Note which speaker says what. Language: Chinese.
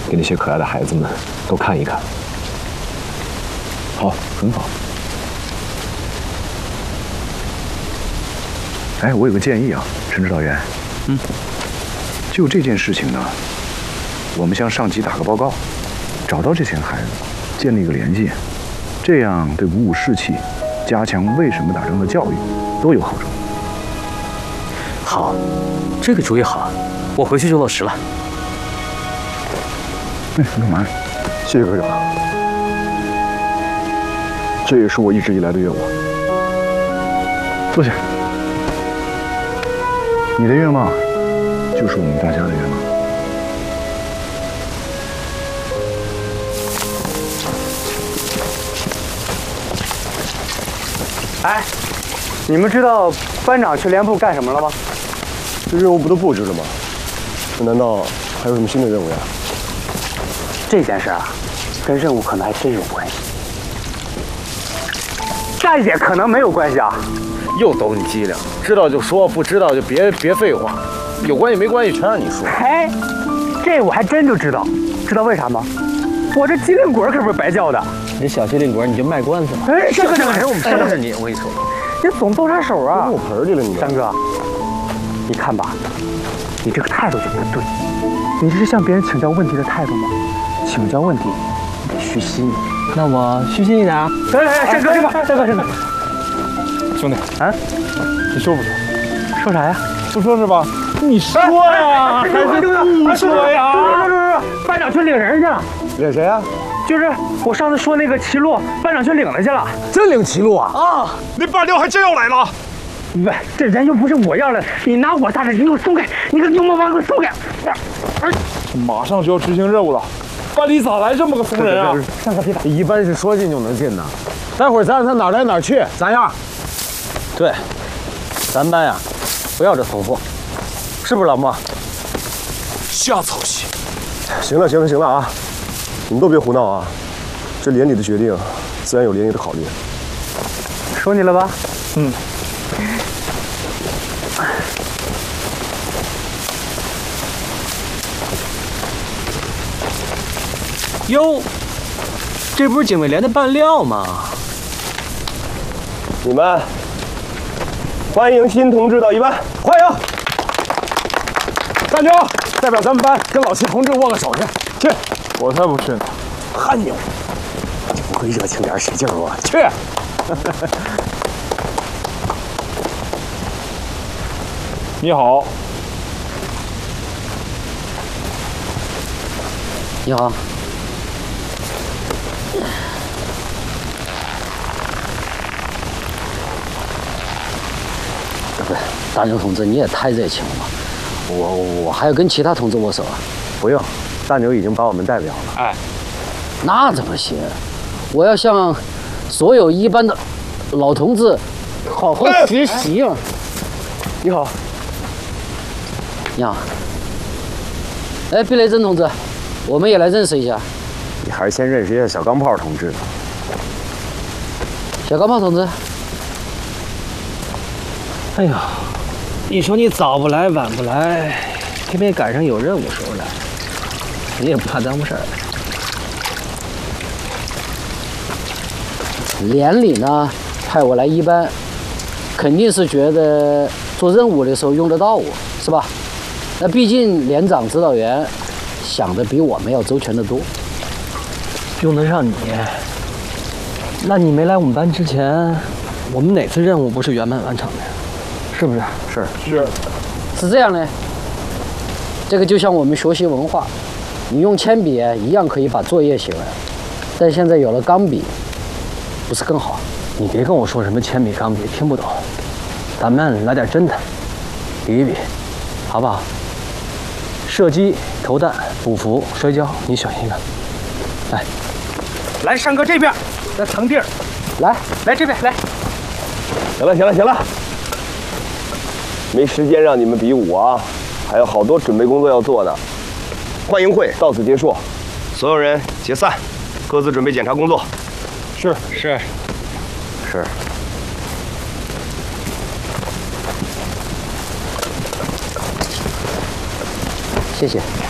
Speaker 1: 给那些可爱的孩子们都看一看。好，很好。哎，我有个建议啊，陈指导员。就这件事情呢，我们向上级打个报告，找到这些孩子，建立一个联系，这样对鼓舞士气、加强为什么打仗的教育都有好处。
Speaker 2: 好，这个主意好，我回去就落实了。
Speaker 1: 你干嘛？谢谢科长。这也是我一直以来的愿望。坐下。你的愿望，就是我们大家的愿望。
Speaker 3: 哎，你们知道班长去连部干什么了吗？
Speaker 4: 这任务不都布置了吗？那难道还有什么新的任务呀？
Speaker 3: 这件事啊，跟任务可能还真有关系，但也可能没有关系啊。
Speaker 5: 又抖你机灵，知道就说，不知道就别废话，有关系没关系全让你说。
Speaker 3: 哎，这我还真就知道，知道为啥吗？我这机灵鬼可不是白叫的。
Speaker 2: 你这小机灵鬼，你就卖关子了。
Speaker 3: 哎，这个
Speaker 2: 我们收拾你，我跟你说，
Speaker 3: 你总动啥手啊？
Speaker 4: 入盆里了你。
Speaker 3: 三哥，你看吧，你这个态度就不对，你这是向别人请教问题的态度吗？请教问题，你得虚心。
Speaker 2: 那我虚心一点啊。
Speaker 3: 哎，山哥，
Speaker 5: 兄弟
Speaker 3: 啊，
Speaker 5: 你说不说？
Speaker 3: 说啥呀？
Speaker 5: 不说是吧？你说呀，还是不说呀？
Speaker 3: 班长去领人去了。
Speaker 4: 领谁啊？
Speaker 3: 就是我上次说那个齐路，班长去领他去了。
Speaker 4: 真领齐路啊？
Speaker 5: 啊，那半六还真要来了。
Speaker 3: 喂，这人又不是我要的，你拿我咋的？你给我松开！你给牛魔王给我松开！
Speaker 5: 马上就要执行任务了，班里咋来这么个怂人啊？
Speaker 3: 上个皮打。
Speaker 4: 一般是说进就能进的。待会儿咱让他哪儿来哪儿去，咋样？
Speaker 2: 对，咱班呀，不要这怂货，是不是老莫？
Speaker 5: 瞎操心。
Speaker 4: 行了啊！你们都别胡闹啊！这连里的决定，自然有连里的考虑。
Speaker 3: 说你了吧？
Speaker 2: 哟，这不是警卫连的半料吗？
Speaker 4: 你们欢迎新同志到一班，欢迎！大牛，代表咱们班跟老齐同志握个手去。去，
Speaker 5: 我才不去呢。
Speaker 4: 汗牛，就不会热情点使劲吗？去！
Speaker 5: 你好，
Speaker 2: 你好。不是，大牛同志，你也太热情了吧！我还要跟其他同志握手啊。
Speaker 4: 不用，大牛已经把我们代表了。
Speaker 5: 哎，
Speaker 2: 那怎么行？我要向所有一班的老同志好好学习啊！
Speaker 3: 你好，
Speaker 2: 你好。哎，毕雷珍同志，我们也来认识一下。
Speaker 4: 你还是先认识一下小钢炮同志。
Speaker 2: 小钢炮同志。哎呀，你说你早不来晚不来，偏偏赶上有任务时候来，你也不怕耽误事儿。连里呢派我来一班，肯定是觉得做任务的时候用得到我，是吧？那毕竟连长指导员想的比我们要周全得多。用得上你，那你没来我们班之前，我们哪次任务不是圆满完成的？是不是？是这样的。这个就像我们学习文化，你用铅笔一样可以把作业写完，但现在有了钢笔，不是更好？你别跟我说什么铅笔钢笔，听不懂。咱们来点真的，比一比，好不好？射击、投弹、捕俘、摔跤，你选一个。
Speaker 3: 来，山哥这边，来腾地儿，来这边来。
Speaker 4: 行了，没时间让你们比武啊，还有好多准备工作要做的。欢迎会到此结束，所有人解散，各自准备检查工作。
Speaker 5: 是。
Speaker 2: 谢谢。